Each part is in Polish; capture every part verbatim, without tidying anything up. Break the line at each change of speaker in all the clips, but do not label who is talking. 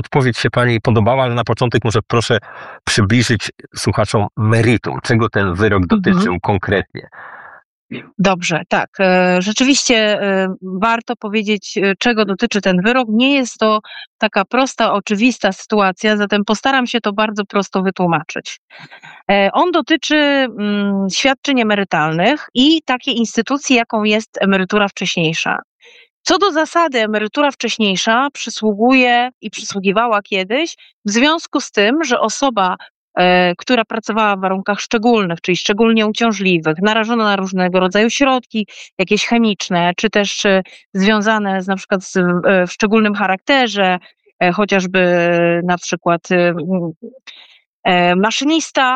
odpowiedź się pani podobała, ale na początek może proszę przybliżyć słuchaczom meritum, czego ten wyrok dotyczył mhm. konkretnie.
Dobrze, tak. Rzeczywiście warto powiedzieć, czego dotyczy ten wyrok. Nie jest to taka prosta, oczywista sytuacja, zatem postaram się to bardzo prosto wytłumaczyć. On dotyczy świadczeń emerytalnych i takiej instytucji, jaką jest emerytura wcześniejsza. Co do zasady, emerytura wcześniejsza przysługuje i przysługiwała kiedyś w związku z tym, że osoba, e, która pracowała w warunkach szczególnych, czyli szczególnie uciążliwych, narażona na różnego rodzaju środki, jakieś chemiczne, czy też e, związane z, na przykład z, e, w szczególnym charakterze, e, chociażby na przykład e, e, maszynista,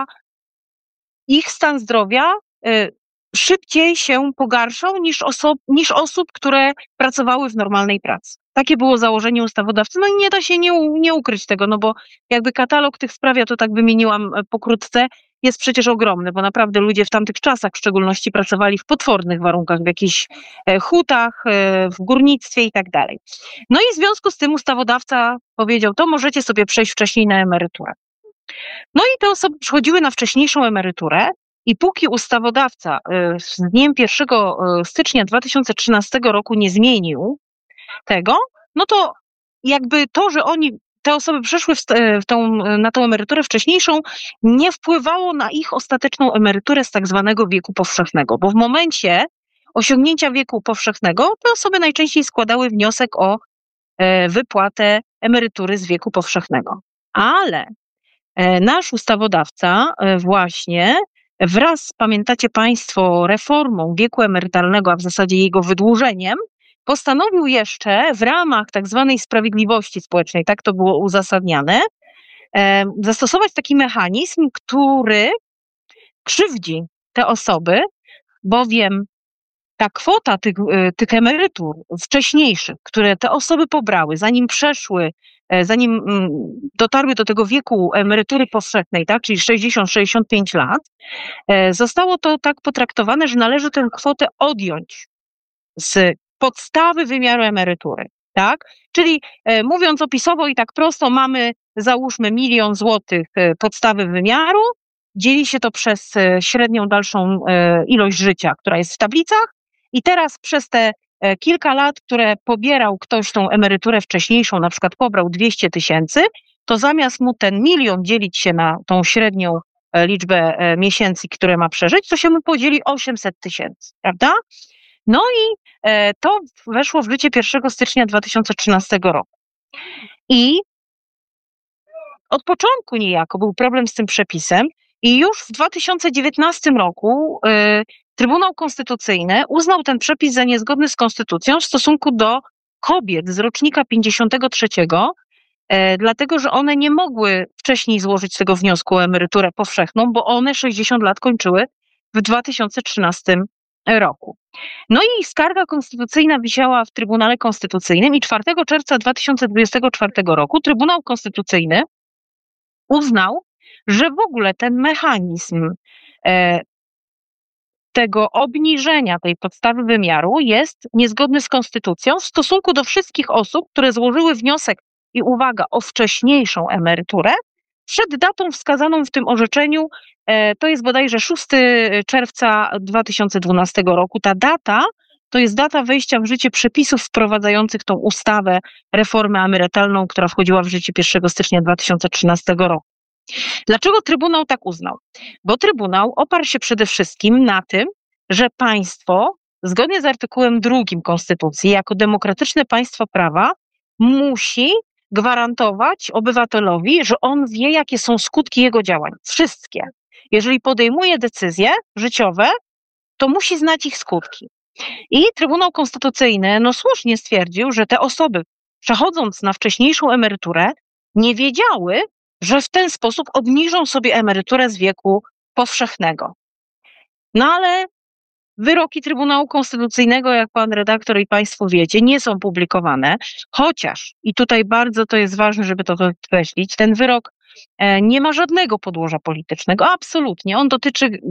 ich stan zdrowia e, szybciej się pogarszał niż, oso- niż osób, które pracowały w normalnej pracy. Takie było założenie ustawodawcy. No i nie da się nie, u- nie ukryć tego, no bo jakby katalog tych spraw, ja to tak wymieniłam pokrótce, jest przecież ogromny, bo naprawdę ludzie w tamtych czasach w szczególności pracowali w potwornych warunkach, w jakichś e, hutach, e, w górnictwie i tak dalej. No i w związku z tym ustawodawca powiedział, to możecie sobie przejść wcześniej na emeryturę. No i te osoby przychodziły na wcześniejszą emeryturę, i póki ustawodawca z dniem pierwszego stycznia dwa tysiące trzynastego roku nie zmienił tego, no to jakby to, że oni, te osoby przeszły w, w tą, na tą emeryturę wcześniejszą, nie wpływało na ich ostateczną emeryturę z tak zwanego wieku powszechnego, bo w momencie osiągnięcia wieku powszechnego te osoby najczęściej składały wniosek o wypłatę emerytury z wieku powszechnego. Ale nasz ustawodawca właśnie wraz, pamiętacie Państwo, reformą wieku emerytalnego, a w zasadzie jego wydłużeniem, postanowił jeszcze w ramach tak zwanej sprawiedliwości społecznej, tak to było uzasadniane, zastosować taki mechanizm, który krzywdzi te osoby, bowiem ta kwota tych, tych emerytur wcześniejszych, które te osoby pobrały, zanim przeszły, zanim dotarły do tego wieku emerytury powszechnej, tak, czyli sześćdziesiąt sześćdziesiąt pięć lat, zostało to tak potraktowane, że należy tę kwotę odjąć z podstawy wymiaru emerytury, tak? Czyli mówiąc opisowo i tak prosto, mamy załóżmy milion złotych podstawy wymiaru, dzieli się to przez średnią dalszą ilość życia, która jest w tablicach i teraz przez te kilka lat, które pobierał ktoś tą emeryturę wcześniejszą, na przykład pobrał dwieście tysięcy, to zamiast mu ten milion dzielić się na tą średnią liczbę miesięcy, które ma przeżyć, to się mu podzieli osiemset tysięcy, prawda? No i to weszło w życie pierwszego stycznia dwa tysiące trzynastego roku. I od początku niejako był problem z tym przepisem i już w dwa tysiące dziewiętnastym roku y, Trybunał Konstytucyjny uznał ten przepis za niezgodny z konstytucją w stosunku do kobiet z rocznika pięćdziesiątego trzeciego, y, dlatego że one nie mogły wcześniej złożyć tego wniosku o emeryturę powszechną, bo one sześćdziesiąt lat kończyły w dwa tysiące trzynastym roku. No i skarga konstytucyjna wisiała w Trybunale Konstytucyjnym i czwartego czerwca dwa tysiące dwudziestego czwartego roku Trybunał Konstytucyjny uznał, że w ogóle ten mechanizm e, tego obniżenia tej podstawy wymiaru jest niezgodny z konstytucją w stosunku do wszystkich osób, które złożyły wniosek i uwaga, o wcześniejszą emeryturę przed datą wskazaną w tym orzeczeniu, e, to jest bodajże szóstego czerwca dwa tysiące dwunastego roku. Ta data to jest data wejścia w życie przepisów wprowadzających tą ustawę, reformę emerytalną, która wchodziła w życie pierwszego stycznia dwa tysiące trzynastego roku. Dlaczego Trybunał tak uznał? Bo Trybunał oparł się przede wszystkim na tym, że państwo, zgodnie z artykułem drugim Konstytucji, jako demokratyczne państwo prawa, musi gwarantować obywatelowi, że on wie, jakie są skutki jego działań. Wszystkie. Jeżeli podejmuje decyzje życiowe, to musi znać ich skutki. I Trybunał Konstytucyjny no słusznie stwierdził, że te osoby, przechodząc na wcześniejszą emeryturę, nie wiedziały, że w ten sposób obniżą sobie emeryturę z wieku powszechnego. No ale wyroki Trybunału Konstytucyjnego, jak pan redaktor i państwo wiecie, nie są publikowane, chociaż, i tutaj bardzo to jest ważne, żeby to podkreślić, ten wyrok nie ma żadnego podłoża politycznego, absolutnie. On dotyczy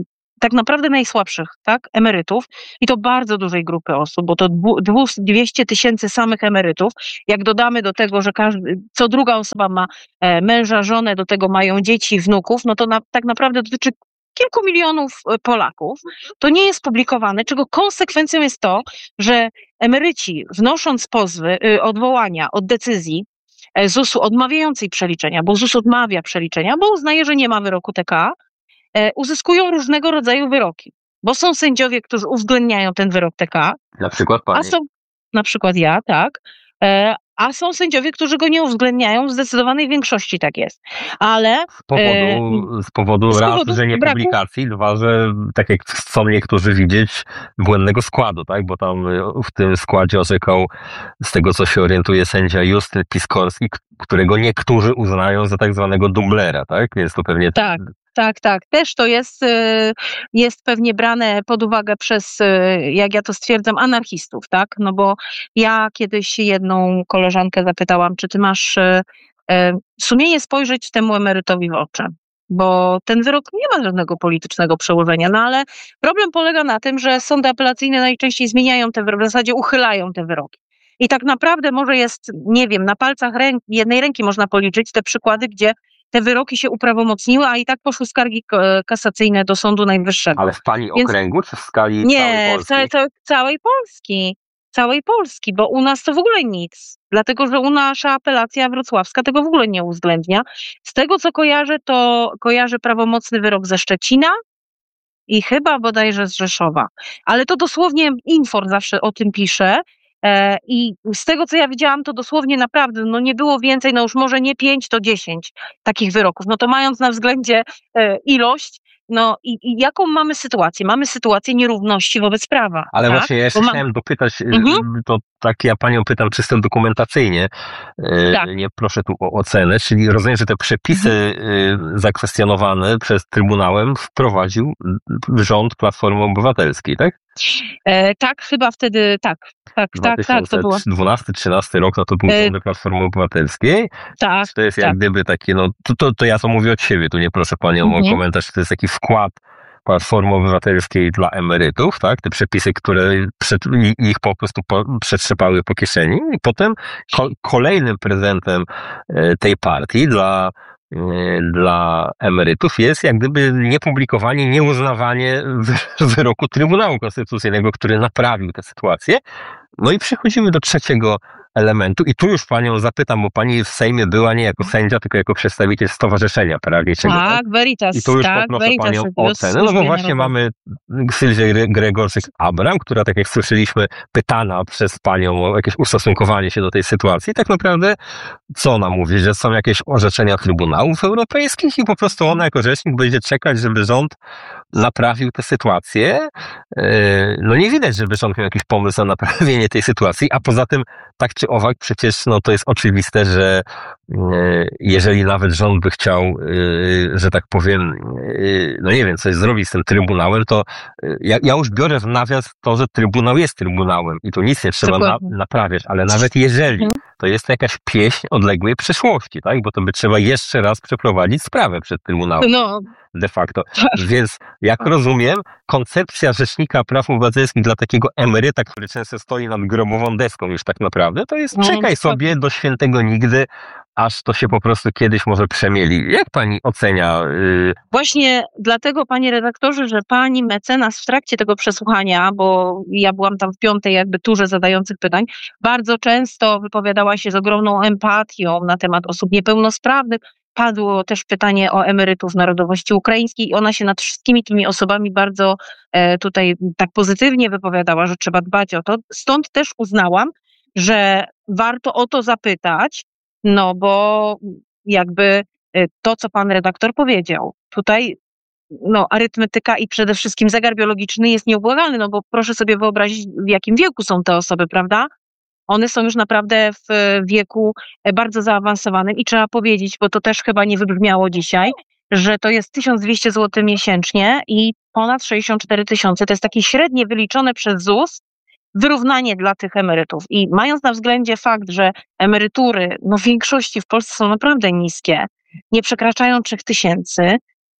tak naprawdę najsłabszych, tak, emerytów i to bardzo dużej grupy osób, bo to dwieście tysięcy samych emerytów. Jak dodamy do tego, że każdy, co druga osoba ma e, męża, żonę, do tego mają dzieci, wnuków, no to na, tak naprawdę dotyczy kilku milionów Polaków. To nie jest publikowane, czego konsekwencją jest to, że emeryci, wnosząc pozwy, y, odwołania od decyzji Z U S-u odmawiającej przeliczenia, bo Z U S odmawia przeliczenia, bo uznaje, że nie ma wyroku T K, e, uzyskują różnego rodzaju wyroki. Bo są sędziowie, którzy uwzględniają ten wyrok T K,
Na przykład pani.
a są, na przykład ja, tak, e, a są sędziowie, którzy go nie uwzględniają, w zdecydowanej większości tak jest. Ale
Z powodu, z powodu
z
raz,
powodu
że nie
braku-
publikacji, dwa, że tak jak chcą niektórzy widzieć, błędnego składu, tak? Bo tam y, w tym składzie orzekał, z tego co się orientuje, sędzia Justyn Piskorski, k- którego niektórzy uznają za tak zwanego dublera, tak? Jest to pewnie...
Tak. Tak, tak. Też to jest, y, jest pewnie brane pod uwagę przez, y, jak ja to stwierdzam, anarchistów, tak? No bo ja kiedyś jedną koleżankę zapytałam, czy ty masz y, y, sumienie spojrzeć temu emerytowi w oczy? Bo ten wyrok nie ma żadnego politycznego przełożenia, no ale problem polega na tym, że sądy apelacyjne najczęściej zmieniają te wyroki, w zasadzie uchylają te wyroki. I tak naprawdę może jest, nie wiem, na palcach ręk, jednej ręki można policzyć te przykłady, gdzie te wyroki się uprawomocniły, a i tak poszły skargi k- kasacyjne do Sądu Najwyższego.
Ale w pani
Więc-
okręgu, czy w skali całej
Nie, w
Polski?
całej, całej, całej Polski. Całej Polski, bo u nas to w ogóle nic. Dlatego, że u nasza apelacja wrocławska tego w ogóle nie uwzględnia. Z tego, co kojarzę, to kojarzę prawomocny wyrok ze Szczecina i chyba bodajże z Rzeszowa. Ale to dosłownie Infor zawsze o tym pisze. E, I z tego, co ja widziałam, to dosłownie naprawdę, no nie było więcej, no już może nie pięć, to dziesięć takich wyroków. No to mając na względzie e, ilość, no i, i jaką mamy sytuację? Mamy sytuację nierówności wobec prawa.
Ale
tak?
właśnie ja jeszcze
Bo ma-
chciałem dopytać, y,
Mhm.
to tak ja panią pytam czysto dokumentacyjnie, y,
Tak.
nie proszę tu o ocenę, czyli rozumiem, że te przepisy
Mhm.
y, zakwestionowane przez Trybunałem wprowadził rząd Platformy Obywatelskiej, tak?
E, tak, chyba wtedy, tak, tak, tak, tak, to było.
dwa tysiące dwunasty trzynasty rok, no to był
E,
rząd Platformy Obywatelskiej.
Tak,
To jest jak
tak.
gdyby taki, no to, to, to ja to mówię od siebie, tu nie proszę panią
Mhm.
o komentarz, to jest taki wkład Platformy Obywatelskiej dla emerytów, tak? Te przepisy, które przed, ich po prostu po, przetrzepały po kieszeni i potem ko, kolejnym prezentem e, tej partii dla e, dla emerytów jest jak gdyby niepublikowanie, nieuznawanie wy- wyroku Trybunału Konstytucyjnego, który naprawił tę sytuację. No i przechodzimy do trzeciego elementu i tu już panią zapytam, bo pani w Sejmie była nie jako sędzia, tylko jako przedstawiciel Stowarzyszenia Prawniczego. tak?
Tak, Veritas,
I tu już
tak,
poproszę
Veritas
panią o
Justice
ocenę, no bo
Służby
właśnie
Narodowej.
mamy Sylwię Gre- Gregorczyk-Abram, która, tak jak słyszeliśmy, pytana przez panią o jakieś ustosunkowanie się do tej sytuacji. Tak naprawdę, co ona mówi, że są jakieś orzeczenia Trybunałów Europejskich i po prostu ona jako rzecznik będzie czekać, żeby rząd naprawił tę sytuację. Yy, No nie widać, żeby rząd miał jakiś pomysł na naprawienie tej sytuacji, a poza tym tak czy owak przecież no to jest oczywiste, że yy, jeżeli nawet rząd by chciał, yy, że tak powiem, yy, no nie wiem, coś zrobić z tym Trybunałem, to yy, ja, ja już biorę w nawias to, że Trybunał jest Trybunałem i tu nic nie trzeba na,
Dokładnie.
naprawiać, ale nawet jeżeli,
Mhm.
to jest to jakaś pieśń odległej przeszłości, tak? Bo to by trzeba jeszcze raz przeprowadzić sprawę przed Trybunałem
No,
de facto. Więc jak rozumiem, koncepcja Rzecznika Praw Obywatelskich dla takiego emeryta, który często stoi nad grobową deską już tak naprawdę, to jest
No,
czekaj
dokładnie.
sobie do świętego nigdy, aż to się po prostu kiedyś może przemieli. Jak pani ocenia? y,
Właśnie dlatego, panie redaktorze, że pani mecenas w trakcie tego przesłuchania, bo ja byłam tam w piątej jakby turze zadających pytań, bardzo często wypowiadała się z ogromną empatią na temat osób niepełnosprawnych. Padło też pytanie o emerytów narodowości ukraińskiej i ona się nad wszystkimi tymi osobami bardzo e, tutaj tak pozytywnie wypowiadała, że trzeba dbać o to. Stąd też uznałam, że warto o to zapytać, no bo jakby e, to, co pan redaktor powiedział, tutaj no, arytmetyka i przede wszystkim zegar biologiczny jest nieubłagany, no bo proszę sobie wyobrazić, w jakim wieku są te osoby, prawda? One są już naprawdę w e, wieku e, bardzo zaawansowanym i trzeba powiedzieć, bo to też chyba nie wybrzmiało dzisiaj, że to jest tysiąc dwieście złotych miesięcznie i ponad sześćdziesiąt cztery tysiące. To jest takie średnie wyliczone przez Z U S wyrównanie dla tych emerytów. I mając na względzie fakt, że emerytury no w większości w Polsce są naprawdę niskie, nie przekraczają trzech tysięcy,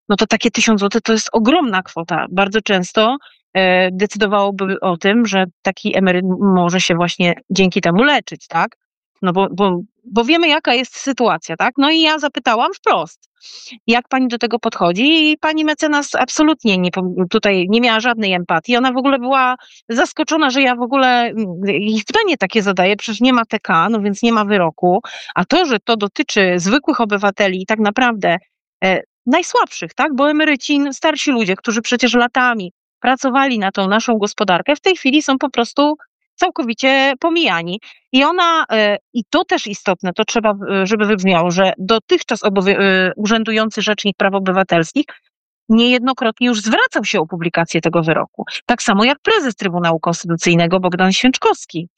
no to takie tysiąc złotych to jest ogromna kwota. Bardzo często e, decydowałoby o tym, że taki emeryt może się właśnie dzięki temu leczyć, tak? No bo, bo, bo wiemy, jaka jest sytuacja, tak? No i ja zapytałam wprost, jak pani do tego podchodzi, i pani mecenas absolutnie nie, tutaj nie miała żadnej empatii. Ona w ogóle była zaskoczona, że ja w ogóle ich pytanie takie zadaję, przecież nie ma T K, no więc nie ma wyroku, a to, że to dotyczy zwykłych obywateli i tak naprawdę e, najsłabszych, tak? Bo emeryci, starsi ludzie, którzy przecież latami pracowali na tą naszą gospodarkę, w tej chwili są po prostu całkowicie pomijani. I ona, i to też istotne, to trzeba, żeby wybrzmiało, że dotychczas obowią- urzędujący Rzecznik Praw Obywatelskich niejednokrotnie już zwracał się o publikację tego wyroku. Tak samo jak prezes Trybunału Konstytucyjnego Bogdan Święczkowski.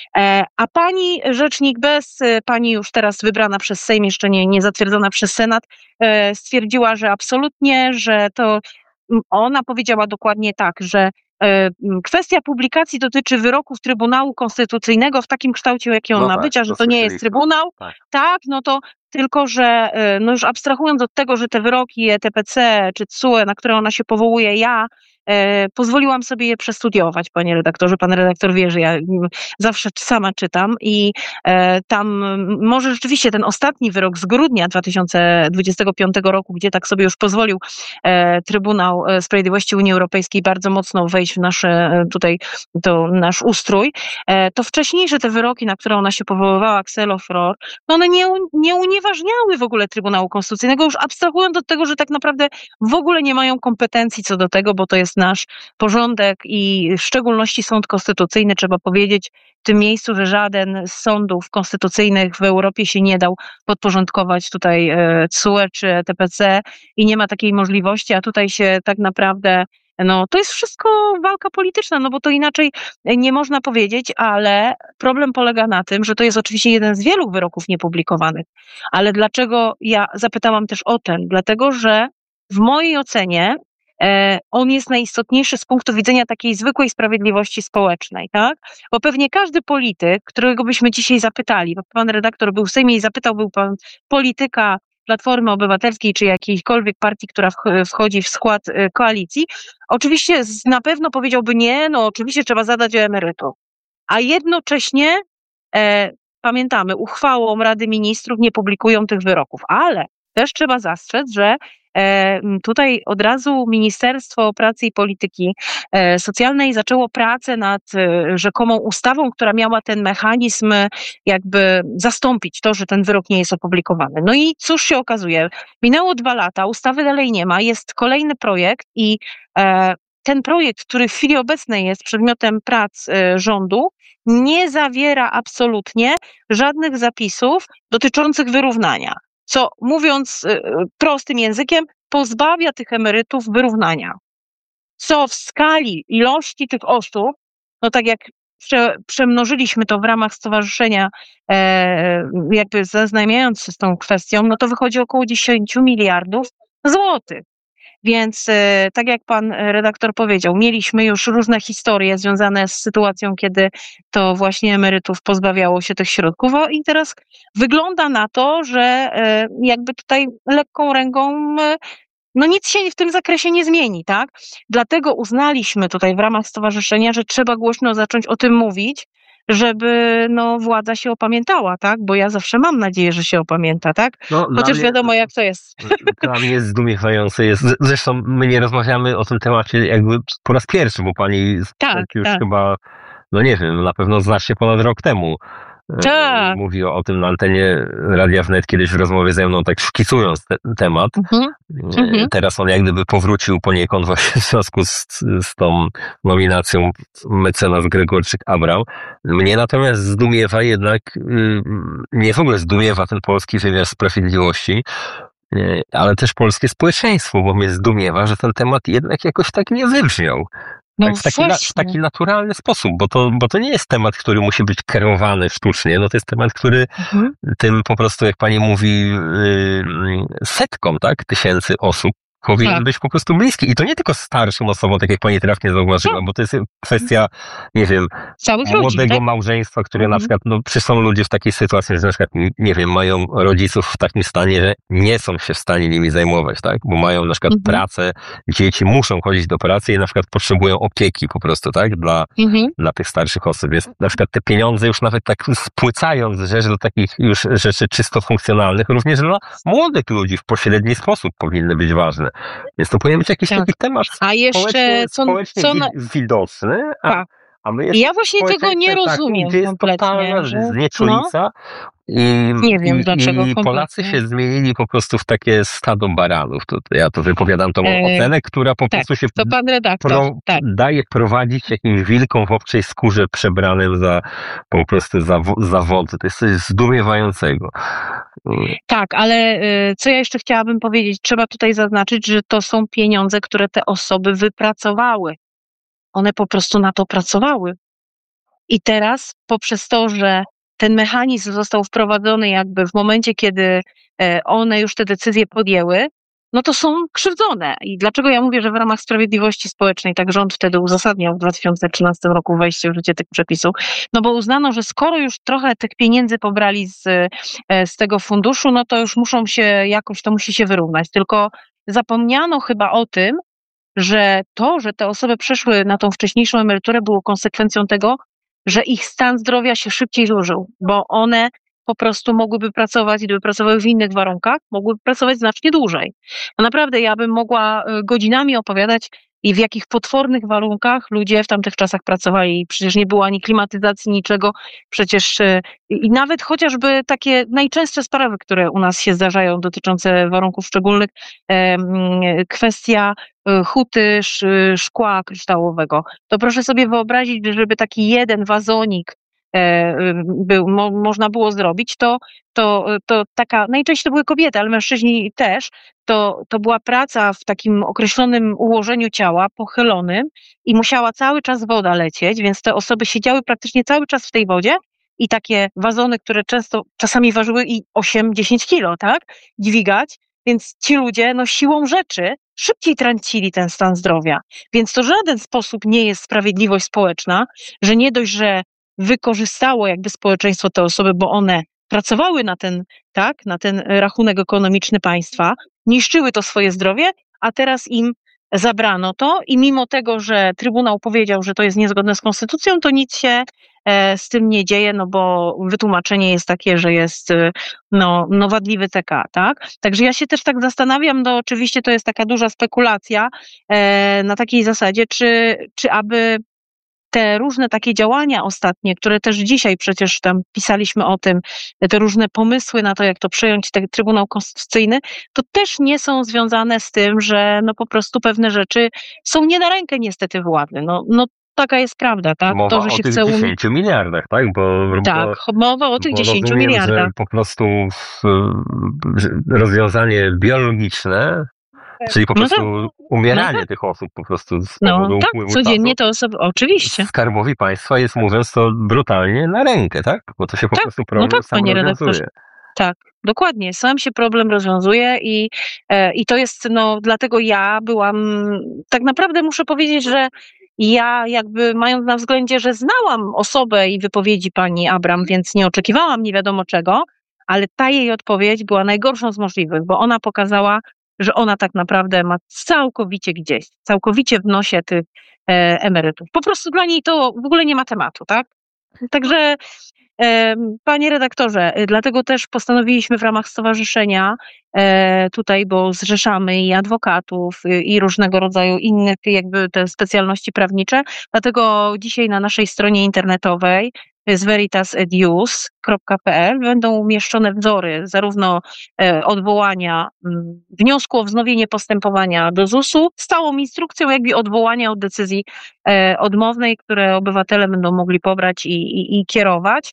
A pani rzecznik bez, pani już teraz wybrana przez Sejm, jeszcze nie, nie zatwierdzona przez Senat, stwierdziła, że absolutnie, że to ona powiedziała dokładnie tak, że kwestia publikacji dotyczy wyroków Trybunału Konstytucyjnego w takim kształcie, jaki on
No
ma
tak,
być, a że
to
to nie jest
słyszeliśmy.
Trybunał,
Tak.
tak, no to tylko, że no już abstrahując od tego, że te wyroki E T P C czy T S U E, na które ona się powołuje, ja e, pozwoliłam sobie je przestudiować, panie redaktorze. Pan redaktor wie, że ja m, zawsze sama czytam i e, tam m, może rzeczywiście ten ostatni wyrok z grudnia dwa tysiące dwudziestego piątego roku, gdzie tak sobie już pozwolił e, Trybunał Sprawiedliwości Unii Europejskiej bardzo mocno wejść w nasze e, tutaj to nasz ustrój, e, to wcześniejsze te wyroki, na które ona się powoływała, Xelofror, no one nie, nie unieważniały w ogóle Trybunału Konstytucyjnego, już abstrahując od tego, że tak naprawdę w ogóle nie mają kompetencji co do tego, bo to jest nasz porządek i w szczególności sąd konstytucyjny, trzeba powiedzieć w tym miejscu, że żaden z sądów konstytucyjnych w Europie się nie dał podporządkować tutaj T S U E czy E T P C i nie ma takiej możliwości, a tutaj się tak naprawdę no to jest wszystko walka polityczna, no bo to inaczej nie można powiedzieć, ale problem polega na tym, że to jest oczywiście jeden z wielu wyroków niepublikowanych. Ale dlaczego ja zapytałam też o ten? Dlatego, że w mojej ocenie e, on jest najistotniejszy z punktu widzenia takiej zwykłej sprawiedliwości społecznej, tak? Bo pewnie każdy polityk, którego byśmy dzisiaj zapytali, bo pan redaktor był w Sejmie i zapytał, był pan polityka Platformy Obywatelskiej czy jakiejkolwiek partii, która wchodzi w skład koalicji, oczywiście na pewno powiedziałby nie, no oczywiście trzeba zadać o emerytów. A jednocześnie e, pamiętamy, uchwałą Rady Ministrów nie publikują tych wyroków, ale też trzeba zastrzec, że e, tutaj od razu Ministerstwo Pracy i Polityki e, Socjalnej zaczęło pracę nad e, rzekomą ustawą, która miała ten mechanizm jakby zastąpić to, że ten wyrok nie jest opublikowany. No i cóż się okazuje? Minęło dwa lata, ustawy dalej nie ma, jest kolejny projekt i e, ten projekt, który w chwili obecnej jest przedmiotem prac e, rządu, nie zawiera absolutnie żadnych zapisów dotyczących wyrównania. Co mówiąc prostym językiem, pozbawia tych emerytów wyrównania. Co w skali ilości tych osób, no tak jak prze, przemnożyliśmy to w ramach stowarzyszenia, e, jakby zaznajmiając się z tą kwestią, no to wychodzi około dziesięć miliardów złotych. Więc e, tak jak pan redaktor powiedział, mieliśmy już różne historie związane z sytuacją, kiedy to właśnie emerytów pozbawiało się tych środków, i teraz wygląda na to, że e, jakby tutaj lekką ręką e, no nic się w tym zakresie nie zmieni, tak? Dlatego uznaliśmy tutaj w ramach stowarzyszenia, że trzeba głośno zacząć o tym mówić, żeby no władza się opamiętała, tak? Bo ja zawsze mam nadzieję, że się opamięta, tak?
No,
Chociaż
mnie,
wiadomo, jak to jest.
Dla mnie jest zdumiewające. Jest, zresztą my nie rozmawiamy o tym temacie jakby po raz pierwszy, bo pani
Tak,
już
tak.
chyba, no nie wiem, na pewno znasz się ponad rok temu.
Tak.
Mówi o tym na antenie Radia Wnet kiedyś w rozmowie ze mną, tak szkicując te, temat.
Mhm. Mhm.
Teraz on jak gdyby powrócił poniekąd właśnie w związku z, z tą nominacją mecenas Gregorczyk-Abram. Mnie natomiast zdumiewa jednak, nie w ogóle zdumiewa ten polski wymiar sprawiedliwości, ale też polskie społeczeństwo, bo mnie zdumiewa, że ten temat jednak jakoś tak nie wybrzmiał.
No
Tak, w, taki, w taki naturalny sposób, bo to, bo to nie jest temat, który musi być kierowany sztucznie, no to jest temat, który mhm. tym po prostu, jak pani mówi, yy, setkom, tak, tysięcy osób, powinien
Tak.
być po prostu bliski. I to nie tylko starszym osobom, tak jak pani trafnie zauważyła, bo to jest kwestia, nie wiem,
Całych
młodego
rodzin, tak?
małżeństwa, które na
Mhm.
przykład, no przecież są ludzie w takiej sytuacji, że na przykład, nie wiem, mają rodziców w takim stanie, że nie są się w stanie nimi zajmować, tak? Bo mają na przykład
Mhm.
pracę, dzieci muszą chodzić do pracy i na przykład potrzebują opieki po prostu, tak? Dla,
Mhm.
dla tych starszych osób. Więc na przykład te pieniądze już nawet tak spłycając rzeczy do takich już rzeczy czysto funkcjonalnych, również dla młodych ludzi w pośredni sposób powinny być ważne. Więc to powinien być jakiś
Tak.
taki temat
A jeszcze
społecznie,
co,
społecznie
co na...
wi- widoczny, a,
Tak.
a my
I
jesteśmy
ja właśnie tego
społeczeństwem
nie
takim,
rozumiem
gdzie jest
kompletnie,
totalna
że no,
znieczulica i,
nie wiem
i,
dlaczego
i Polacy
kompletnie.
się zmienili po prostu w takie stado baranów. To, ja to wypowiadam tą
E,
ocenę, która po
tak,
prostu się
to pan redaktor,
pro,
tak.
daje prowadzić jakimś wilkom w obcej skórze przebranym za po prostu za, za wodzy. To jest coś zdumiewającego.
Tak, ale y, co ja jeszcze chciałabym powiedzieć, trzeba tutaj zaznaczyć, że to są pieniądze, które te osoby wypracowały. One po prostu na to pracowały. I teraz poprzez to, że ten mechanizm został wprowadzony jakby w momencie, kiedy e, one już te decyzje podjęły, no to są krzywdzone. I dlaczego ja mówię, że w ramach sprawiedliwości społecznej tak rząd wtedy uzasadniał w dwa tysiące trzynastym roku wejście w życie tych przepisów? No bo uznano, że skoro już trochę tych pieniędzy pobrali z, e, z tego funduszu, no to już muszą się jakoś, to musi się wyrównać. Tylko zapomniano chyba o tym, że to, że te osoby przeszły na tą wcześniejszą emeryturę, było konsekwencją tego, że ich stan zdrowia się szybciej zużył, bo one po prostu mogłyby pracować, gdyby pracowały w innych warunkach, mogłyby pracować znacznie dłużej. No naprawdę, ja bym mogła godzinami opowiadać, i w jakich potwornych warunkach ludzie w tamtych czasach pracowali. Przecież nie było ani klimatyzacji, niczego. Przecież i nawet chociażby takie najczęstsze sprawy, które u nas się zdarzają dotyczące warunków szczególnych, kwestia huty szkła kryształowego. To proszę sobie wyobrazić, żeby taki jeden wazonik był, mo, można było zrobić, to, to, to taka, najczęściej to były kobiety, ale mężczyźni też, to, to była praca w takim określonym ułożeniu ciała, pochylonym i musiała cały czas woda lecieć, więc te osoby siedziały praktycznie cały czas w tej wodzie i takie wazony, które często, czasami ważyły i osiem dziesięć kilo, tak, dźwigać, więc ci ludzie, no siłą rzeczy, szybciej tracili ten stan zdrowia. Więc to w żaden sposób nie jest sprawiedliwość społeczna, że nie dość, że wykorzystało jakby społeczeństwo te osoby, bo one pracowały na ten, tak, na ten rachunek ekonomiczny państwa, niszczyły to swoje zdrowie, a teraz im zabrano to i mimo tego, że Trybunał powiedział, że to jest niezgodne z konstytucją, to nic się e, z tym nie dzieje, no bo wytłumaczenie jest takie, że jest no, no wadliwy T K, tak? Także ja się też tak zastanawiam, no oczywiście to jest taka duża spekulacja e, na takiej zasadzie, czy, czy aby te różne takie działania ostatnie, które też dzisiaj przecież tam pisaliśmy o tym, te różne pomysły na to, jak to przejąć, ten Trybunał Konstytucyjny, to też nie są związane z tym, że no po prostu pewne rzeczy są nie na rękę niestety władzy. No, no taka jest prawda, tak?
Mowa
to, że
o
się
tych
chce um...
dziesięciu miliardach, tak? Bo,
tak,
bo,
mowa o tych
bo
dziesięciu
rozumiem,
miliardach.
że po prostu rozwiązanie biologiczne, czyli po
No
prostu
tak.
umieranie
No tak.
tych osób po prostu z
No
powodu
tak,
upływu
codziennie
czasu,
te osoby, oczywiście.
Skarbowi Państwa jest, mówiąc to brutalnie, na rękę, tak? Bo to się po
Tak,
prostu
no
problem
tak,
sam
panie
rozwiązuje.
redaktorze. Tak, dokładnie. Sam się problem rozwiązuje i, e, i to jest, no dlatego ja byłam, tak naprawdę muszę powiedzieć, że ja jakby mając na względzie, że znałam osobę i wypowiedzi pani Abram, więc nie oczekiwałam nie wiadomo czego, ale ta jej odpowiedź była najgorszą z możliwych, bo ona pokazała, że ona tak naprawdę ma całkowicie gdzieś, całkowicie w nosie tych e, emerytów. Po prostu dla niej to w ogóle nie ma tematu, tak? Także panie redaktorze, dlatego też postanowiliśmy w ramach stowarzyszenia tutaj, bo zrzeszamy i adwokatów, i różnego rodzaju innych jakby te specjalności prawnicze, dlatego dzisiaj na naszej stronie internetowej z veritas educe kropka p l będą umieszczone wzory zarówno odwołania, wniosku o wznowienie postępowania do zusu z całą instrukcją, jak i odwołania od decyzji odmownej, które obywatele będą mogli pobrać i, i, i kierować.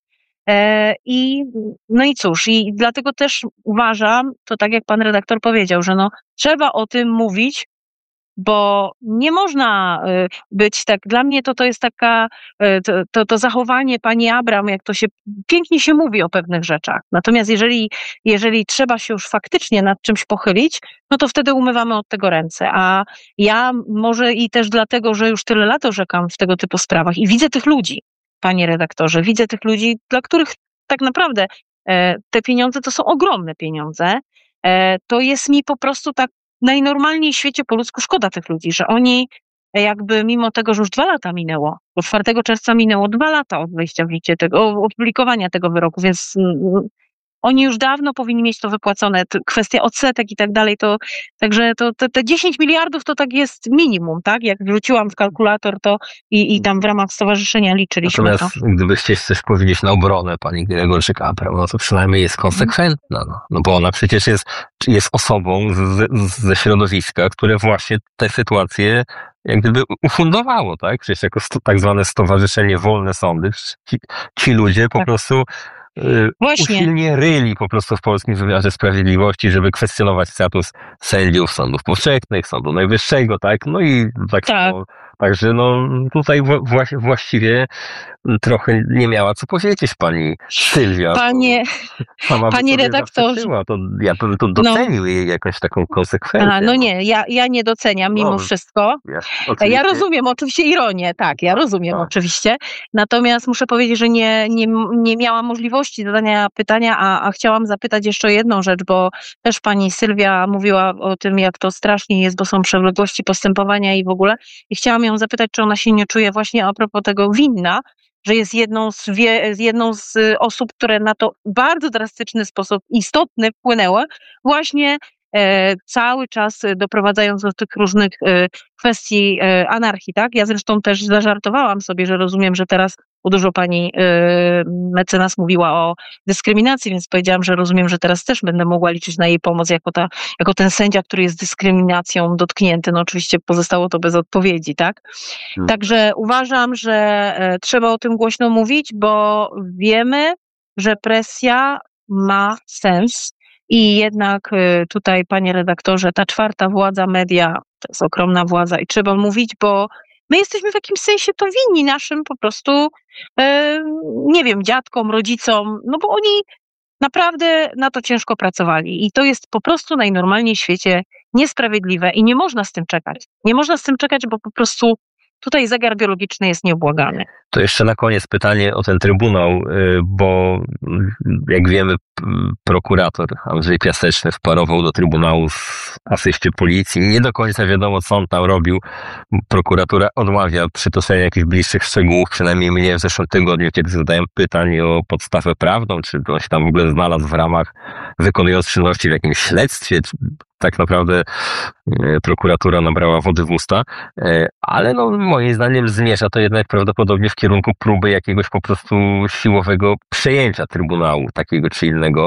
I no i cóż, i dlatego też uważam, to tak jak pan redaktor powiedział, że no trzeba o tym mówić, bo nie można być tak, dla mnie to to jest taka, to, to, to zachowanie pani Abram, jak to się, pięknie się mówi o pewnych rzeczach, natomiast jeżeli, jeżeli trzeba się już faktycznie nad czymś pochylić, no to wtedy umywamy od tego ręce, a ja może i też dlatego, że już tyle lat orzekam w tego typu sprawach i widzę tych ludzi, panie redaktorze, widzę tych ludzi, dla których tak naprawdę te pieniądze to są ogromne pieniądze, to jest mi po prostu tak najnormalniej w świecie po ludzku szkoda tych ludzi, że oni jakby mimo tego, że już dwa lata minęło, bo czwartego czerwca minęło dwa lata od wejścia w życie tego, opublikowania tego wyroku, więc oni już dawno powinni mieć to wypłacone. Kwestia odsetek i tak dalej, to także to, to, te dziesięć miliardów to tak jest minimum, tak? Jak wrzuciłam w kalkulator to i, i tam w ramach stowarzyszenia liczyliśmy
Natomiast
to.
gdybyś chcieli coś powiedzieć na obronę pani Gregorczyk-Abram, no to przynajmniej jest konsekwentna, no, no bo ona przecież jest, jest osobą z, z, ze środowiska, które właśnie te sytuacje jak gdyby ufundowało, tak? Przecież jako sto, tak zwane Stowarzyszenie Wolne Sądy, ci, ci ludzie po tak. prostu Właśnie. usilnie ryli po prostu w polskim wymiarze sprawiedliwości, żeby kwestionować status sędziów sądów powszechnych, Sądu Najwyższego, tak? No i tak,
tak.
No, także no tutaj wła właściwie trochę nie miała co powiedzieć pani Sylwia.
Panie, panie redaktorze.
To ja bym tu docenił no. jej jakąś taką konsekwencję.
A, no nie, ja, ja nie doceniam mimo no, wszystko. Ja, ja rozumiem oczywiście ironię, tak, ja rozumiem tak. oczywiście. Natomiast muszę powiedzieć, że nie, nie, nie miałam możliwości zadania pytania, a, a chciałam zapytać jeszcze o jedną rzecz, bo też pani Sylwia mówiła o tym, jak to strasznie jest, bo są przewlekłości postępowania i w ogóle. I chciałam ją zapytać, czy ona się nie czuje właśnie a propos tego winna, że jest jedną z, wie, jedną z osób, które na to w bardzo drastyczny sposób istotny wpłynęły, właśnie e, cały czas doprowadzając do tych różnych e, kwestii e, anarchii, tak? Ja zresztą też zażartowałam sobie, że rozumiem, że teraz bo dużo pani e, mecenas mówiła o dyskryminacji, więc powiedziałam, że rozumiem, że teraz też będę mogła liczyć na jej pomoc jako, ta, jako ten sędzia, który jest dyskryminacją dotknięty. No oczywiście pozostało to bez odpowiedzi, tak? Hmm. Także uważam, że e, trzeba o tym głośno mówić, bo wiemy, że presja ma sens i jednak e, tutaj, panie redaktorze, ta czwarta władza media to jest ogromna władza i trzeba mówić, bo my jesteśmy w jakimś sensie to winni naszym po prostu, e, nie wiem, dziadkom, rodzicom, no bo oni naprawdę na to ciężko pracowali i to jest po prostu najnormalniej w świecie niesprawiedliwe i nie można z tym czekać. Nie można z tym czekać, bo po prostu tutaj zegar biologiczny jest nieubłagany.
To jeszcze na koniec pytanie o ten Trybunał, bo jak wiemy, prokurator Andrzej Piaseczny wparował do Trybunału w asyście policji. Nie do końca wiadomo, co on tam robił. Prokuratura odmawia przytoczenia jakichś bliższych szczegółów, przynajmniej mnie w zeszłym tygodniu, kiedy zadałem pytanie o podstawę prawną, czy on się tam w ogóle znalazł w ramach, wykonując czynności w jakimś śledztwie, czy tak naprawdę prokuratura nabrała wody w usta, ale no moim zdaniem zmierza to jednak prawdopodobnie w kierunku próby jakiegoś po prostu siłowego przejęcia Trybunału, takiego czy innego.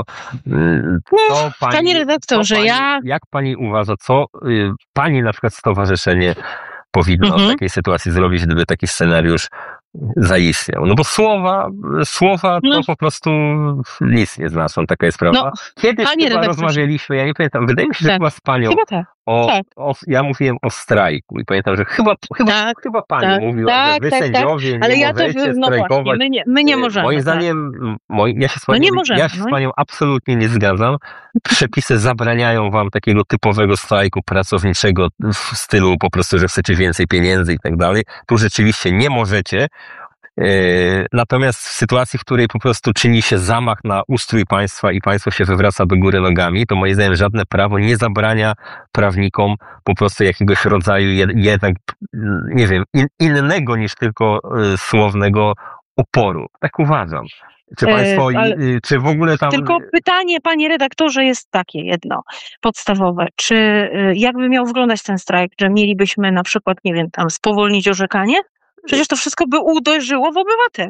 Co pani, Panie redaktorze,
pani,
ja...
Jak pani uważa, co y, pani na przykład stowarzyszenie powinno mhm. w takiej sytuacji zrobić, gdyby taki scenariusz zaistniał? No bo słowa, słowa to no. po prostu nic nie znaczą, taka jest prawda. No, Kiedyś chyba redaktorze. rozmawialiśmy, ja nie pamiętam, wydaje mi się, że
tak.
chyba z panią
tak.
o,
tak.
o, ja mówiłem o strajku i pamiętam, że chyba, chyba,
tak,
chyba pani
tak,
mówiła,
tak,
że wy
tak,
sędziowie
tak.
nie
Ale ja
możecie
też, no
strajkować.
Właśnie, my, nie, my nie możemy.
Moim zdaniem, moi, ja się z panią,
no nie możemy,
ja się
no.
z panią absolutnie nie zgadzam. Przepisy zabraniają wam takiego typowego strajku pracowniczego w stylu po prostu, że chcecie więcej pieniędzy i tak dalej. Tu rzeczywiście nie możecie. Natomiast w sytuacji, w której po prostu czyni się zamach na ustrój państwa i państwo się wywraca do góry nogami, to moim zdaniem żadne prawo nie zabrania prawnikom po prostu jakiegoś rodzaju jednak, nie wiem, in, innego niż tylko słownego oporu. Tak uważam. Czy państwo, e, ale, czy w ogóle tam...
Tylko pytanie, panie redaktorze, jest takie jedno, podstawowe. Czy jakby miał wyglądać ten strajk, że mielibyśmy na przykład, nie wiem, tam spowolnić orzekanie? Przecież to wszystko by uderzyło w obywateli.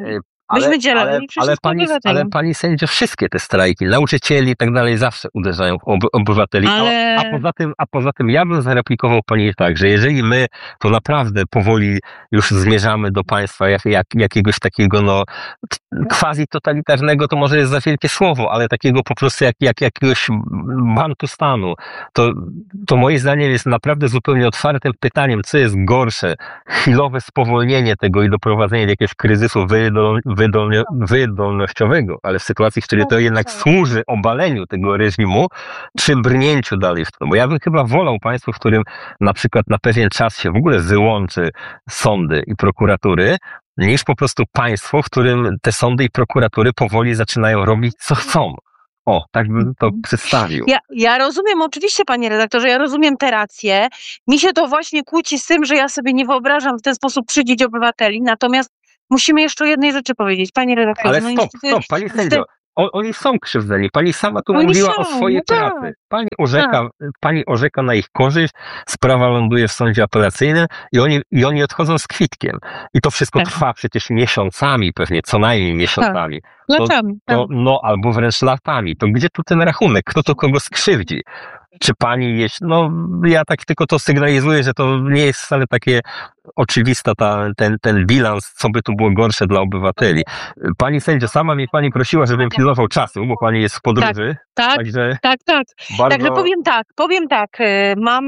Myśmy
ale,
działali
ale,
przeciwko
ale, pani,
obywatelom.
ale pani sędzio, wszystkie te strajki, nauczycieli i tak dalej zawsze uderzają w ob, obywateli.
Ale...
A, a, poza tym, a poza tym ja bym zareplikował pani tak, że jeżeli my to naprawdę powoli już zmierzamy do państwa jak, jak, jakiegoś takiego no quasi totalitarnego, to może jest za wielkie słowo, ale takiego po prostu jak, jak jakiegoś bantustanu, to, to moim zdaniem jest naprawdę zupełnie otwartym pytaniem, co jest gorsze, chwilowe spowolnienie tego i doprowadzenie do jakiegoś kryzysu wydol, wydolnie, wydolnościowego, ale w sytuacji, w której to jednak służy obaleniu tego reżimu, czy brnięciu dalej w to. Bo ja bym chyba wolał państwo, w którym na przykład na pewien czas się w ogóle wyłączy sądy i prokuratury, niż po prostu państwo, w którym te sądy i prokuratury powoli zaczynają robić co chcą. O, tak bym to przedstawił.
Ja, ja rozumiem, oczywiście, panie redaktorze, ja rozumiem te racje. Mi się to właśnie kłóci z tym, że ja sobie nie wyobrażam w ten sposób szydzić obywateli, natomiast musimy jeszcze o jednej rzeczy powiedzieć, panie redaktorze.
Ale
no
stop,
niestety,
stop, pani sędzio. O, oni są krzywdzeni. Pani sama tu
Oni
mówiła
są,
o swojej
no tak.
pracy. Pani orzeka, pani orzeka na ich korzyść, sprawa ląduje w sądzie apelacyjnym i oni, i oni odchodzą z kwitkiem. I to wszystko
Tak.
trwa przecież miesiącami, pewnie co najmniej miesiącami.
Latami.
To, no, albo wręcz latami. To gdzie tu ten rachunek? Kto to kogo skrzywdzi? Czy pani jest, no ja tak tylko to sygnalizuję, że to nie jest wcale takie oczywista ta, ten, ten bilans, co by tu było gorsze dla obywateli. Pani sędzio, sama mnie pani prosiła, żebym pilnował czasu, bo pani jest w podróży.
Tak,
także
tak, tak.
bardzo...
Także powiem tak, powiem tak, mam,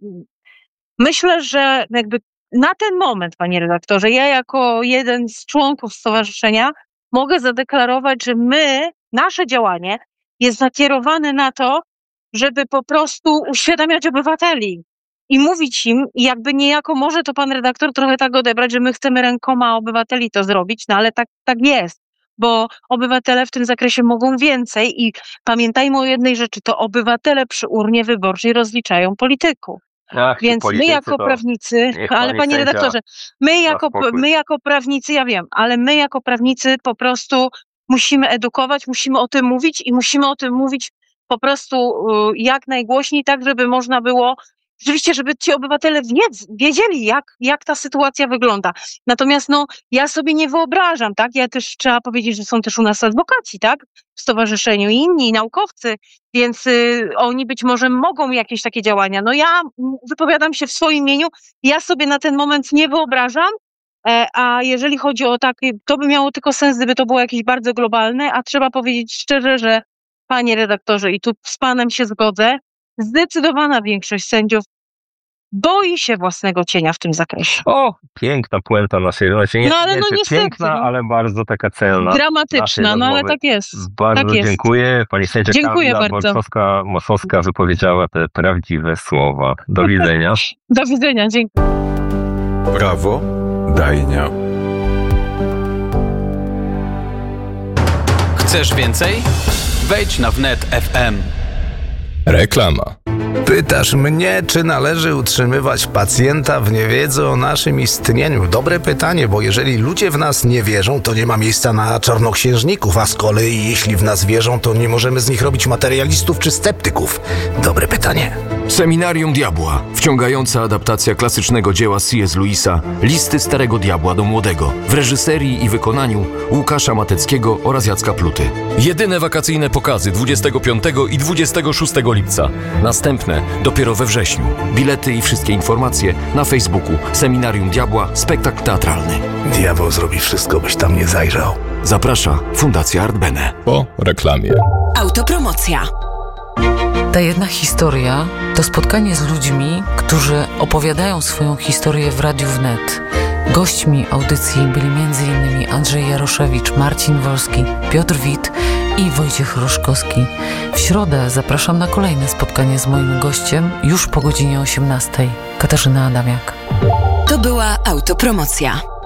myślę, że jakby na ten moment, panie redaktorze, ja jako jeden z członków stowarzyszenia mogę zadeklarować, że my, nasze działanie jest nakierowane na to, żeby po prostu uświadamiać obywateli i mówić im, i jakby niejako może to pan redaktor trochę tak odebrać, że my chcemy rękoma obywateli to zrobić, no ale tak, tak jest, bo obywatele w tym zakresie mogą więcej i pamiętajmy o jednej rzeczy, to obywatele przy urnie wyborczej rozliczają polityków.
Ach,
Więc my jako
to...
prawnicy, ale panie redaktorze, my jako, my jako prawnicy, ja wiem, ale my jako prawnicy po prostu musimy edukować, musimy o tym mówić i musimy o tym mówić po prostu jak najgłośniej, tak żeby można było, rzeczywiście, żeby ci obywatele wiedzieli, jak, jak ta sytuacja wygląda. Natomiast no, ja sobie nie wyobrażam, tak? Ja też trzeba powiedzieć, że są też u nas adwokaci, tak? W stowarzyszeniu i inni naukowcy, więc y, oni być może mogą jakieś takie działania. No ja wypowiadam się w swoim imieniu, ja sobie na ten moment nie wyobrażam, e, a jeżeli chodzi o takie, to by miało tylko sens, gdyby to było jakieś bardzo globalne, a trzeba powiedzieć szczerze, że panie redaktorze, i tu z panem się zgodzę, zdecydowana większość sędziów boi się własnego cienia w tym zakresie.
O, piękna puenta naszej rozmowy.
No ale
nie,
no niestety.
Piękna,
no.
ale bardzo taka celna.
Dramatyczna, no ale tak jest.
Bardzo
tak jest.
dziękuję. Pani sędzia
Dziękuję
Kamila
bardzo.
Borczowska-Mosowska wypowiedziała te prawdziwe słowa. Do widzenia.
Do widzenia, dziękuję.
Prawo Dajnia.
Chcesz więcej? Wejdź na wnet kropka f m.
Reklama.
Pytasz mnie, czy należy utrzymywać pacjenta w niewiedzy o naszym istnieniu? Dobre pytanie, bo jeżeli ludzie w nas nie wierzą, to nie ma miejsca na czarnoksiężników, a z kolei jeśli w nas wierzą, to nie możemy z nich robić materialistów czy sceptyków. Dobre pytanie.
Seminarium Diabła. Wciągająca adaptacja klasycznego dzieła C S Lewisa Listy Starego Diabła do Młodego w reżyserii i wykonaniu Łukasza Mateckiego oraz Jacka Pluty. Jedyne wakacyjne pokazy dwudziestego piątego i dwudziestego szóstego lipca. Następne dopiero we wrześniu. Bilety i wszystkie informacje na Facebooku Seminarium Diabła Spektakl Teatralny.
Diabeł zrobi wszystko, byś tam nie zajrzał.
Zaprasza Fundacja Art Bene.
Po reklamie.
Autopromocja.
Ta jedna historia to spotkanie z ludźmi, którzy opowiadają swoją historię w Radiu Wnet. Gośćmi audycji byli między innymi Andrzej Jaroszewicz, Marcin Wolski, Piotr Wit i Wojciech Roszkowski. W środę zapraszam na kolejne spotkanie z moim gościem już po godzinie osiemnastej. Katarzyna Adamiak.
To była autopromocja.